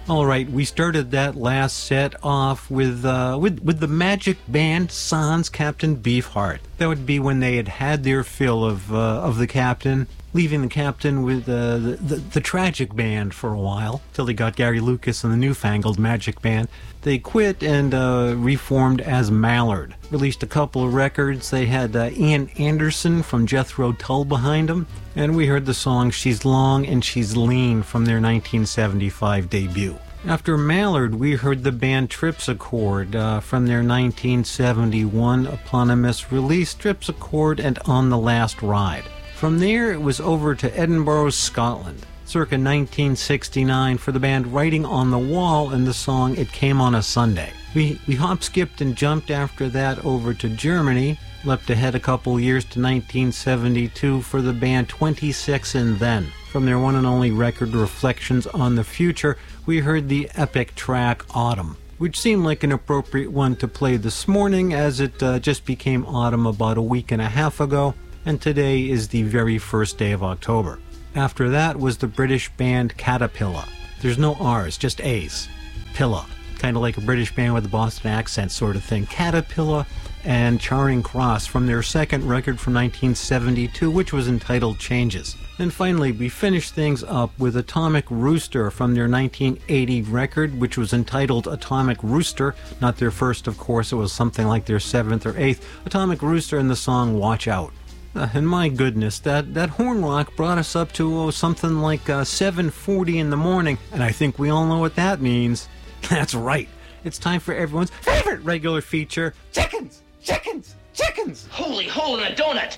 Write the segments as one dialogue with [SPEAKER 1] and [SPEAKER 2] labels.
[SPEAKER 1] All right, we started that last set off with the Magic Band sans Captain Beefheart. That would be when they had their fill of the Captain, leaving the Captain with the Tragic Band for a while, till they got Gary Lucas and the newfangled Magic Band. They quit and reformed as Mallard. Released a couple of records. They had Ian Anderson from Jethro Tull behind them, and we heard the song She's Long and She's Lean from their 1975 debut. After Mallard, we heard the band Tripsichord from their 1971 eponymous release, Tripsichord and On the Last Ride. From there, it was over to Edinburgh, Scotland, circa 1969, for the band Writing on the Wall and the song It Came on a Sunday. We hop, skipped, and jumped after that over to Germany, leapt ahead a couple years to 1972 for the band 26 and Then. From their one and only record Reflections on the Future, we heard the epic track Autumn, which seemed like an appropriate one to play this morning, as it just became autumn about a week and a half ago, and today is the very first day of October. After that was the British band Caterpillar. There's no R's, just A's. Pillar. Kind of like a British band with a Boston accent sort of thing. Caterpillar and Charing Cross from their second record from 1972, which was entitled Changes. And finally, we finished things up with Atomic Rooster from their 1980 record, which was entitled Atomic Rooster. Not their first, of course. It was something like their seventh or eighth. Atomic Rooster and the song Watch Out. And my goodness, that horn rock brought us up to something like 7:40 in the morning, and I think we all know what that means. That's right. It's time for everyone's favorite regular feature, Chickens! Chickens! Chickens!
[SPEAKER 2] Holy hole in a donut!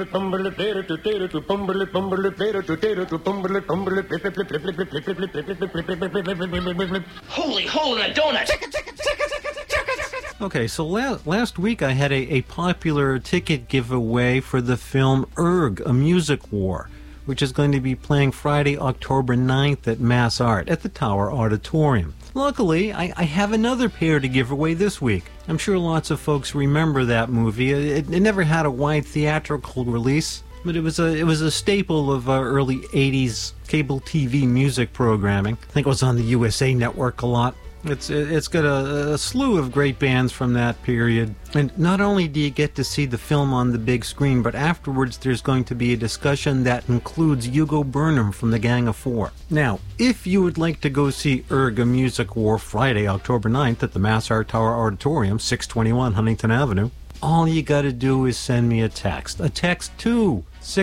[SPEAKER 2] Holy hole in a donut!
[SPEAKER 1] Chicken, chicken, chicken, chicken, chicken! Okay, so last week I had a popular ticket giveaway for the film Erg, A Music War, which is going to be playing Friday, October 9th at Mass Art at the Tower Auditorium. Luckily, I have another pair to give away this week. I'm sure lots of folks remember that movie. It never had a wide theatrical release, but it was a staple of early 80s cable TV music programming. I think it was on the USA Network a lot. It's got a slew of great bands from that period. And not only do you get to see the film on the big screen, but afterwards there's going to be a discussion that includes Hugo Burnham from the Gang of Four. Now, if you would like to go see Erg, A Music War Friday, October 9th at the Mass Art Tower Auditorium, 621 Huntington Avenue, all you got to do is send me a text. A text to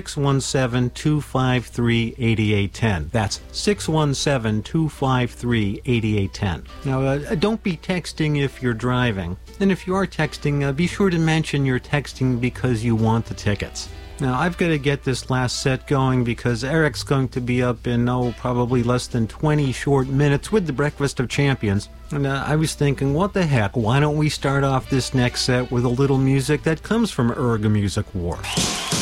[SPEAKER 1] 617-253-8810. That's 617-253-8810. Now, don't be texting if you're driving. And if you are texting, be sure to mention you're texting because you want the tickets. Now, I've got to get this last set going because Eric's going to be up in, probably less than 20 short minutes with the Breakfast of Champions. And I was thinking, what the heck, why don't we start off this next set with a little music that comes from Erg, A Music War?